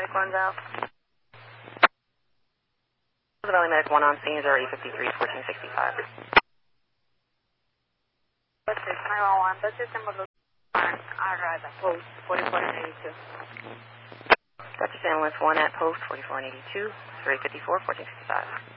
Medic 1's out. Valley Medic 1 on scene, 0853, 1465. That's 911. That's your symbol. I arrived at post 4482. Dutch ambulance 1 at post 4482, 0854, 1465.